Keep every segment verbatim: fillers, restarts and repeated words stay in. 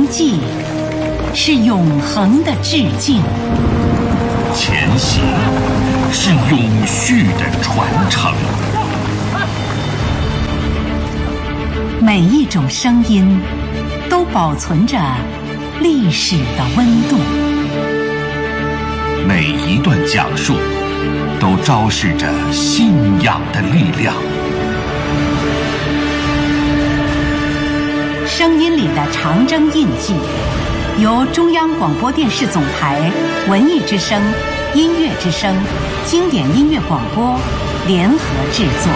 继，是永恒的致敬； 前行，是永续的传承。 每一种声音都保存着历史的温度， 每一段讲述都昭示着信仰的力量。 声音里的长征印记，由中央广播电视总台文艺之声、音乐之声、经典音乐广播联合制作。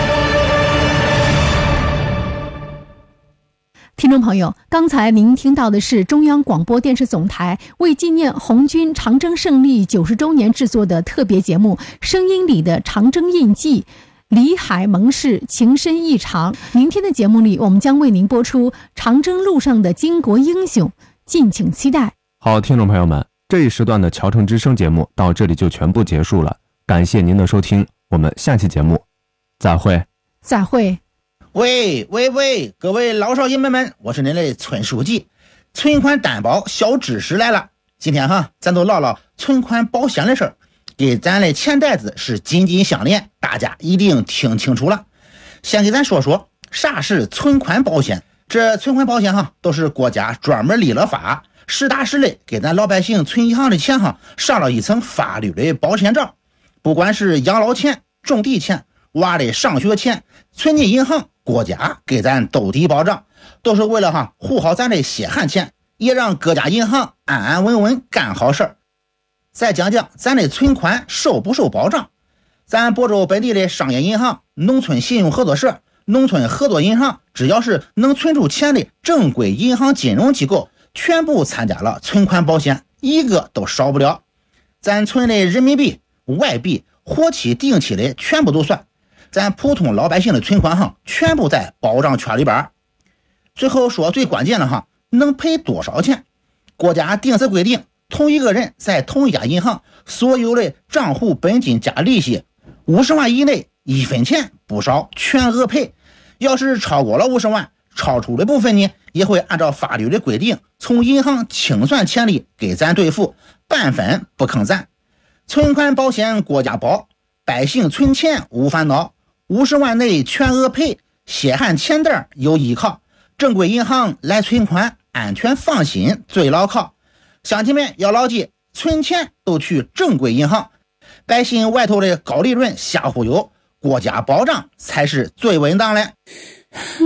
听众朋友，刚才您听到的是中央广播电视总台为纪念红军长征胜利九十周年制作的特别节目《声音里的长征印记》，李海盟士情深意长。明天的节目里，我们将为您播出长征路上的巾帼英雄，敬请期待。 好，听众朋友们，这一时段的侨城之声节目到这里就全部结束了，感谢您的收听，我们下期节目再会。 再会。 喂喂喂，各位老少爷们们，我是您的村书记。存款担保小知识来了，今天哈，咱都唠唠存款保险的事儿，给咱的钱袋子是紧紧相连，大家一定听清楚了。先给咱说说啥是存款保险。这存款保险哈，都是国家专门立了法，实打实的给咱老百姓存银行的钱哈，上了一层法律的保险罩。不管是养老钱、种地钱、娃的上学钱，存进银行，国家给咱兜底保障，都是为了哈护好咱的血汗钱，也让各家银行安安稳稳干好事儿。再讲讲咱的存款受不受保障。咱亳州本地的商业银行、农村信用合作社、农村合作银行，只要是能存出钱的正规银行金融机构，全部参加了存款保险，一个都少不了。咱存的人民币、外币、活期、定期的全部都算。咱普通老百姓的存款哈，全部在保障圈里边。最后说最关键的哈，能赔多少钱？国家定时规定，同一个人在同一家银行所有的账户本金加利息五十万以内，一分钱不少，全额赔。要是超过了五十万，超出的部分呢，也会按照法律的规定，从银行清算钱利给咱兑付，半分不坑咱。存款保险国家保，百姓存钱无烦恼。五十万内全额赔，血汗钱袋有依靠，正规银行来存款，安全放心最牢靠。乡亲们要牢记，存钱都去正规银行，百姓外头的高利润瞎忽悠，国家保障才是最稳当的。